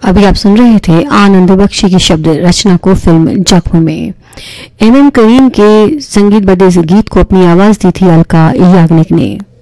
अभी आप सुन रहे थे आनंद बख्शी की शब्द रचना को फिल्म जख्म में। एम करीम के संगीत बदे इस गीत को अपनी आवाज दी थी अलका याग्निक ने।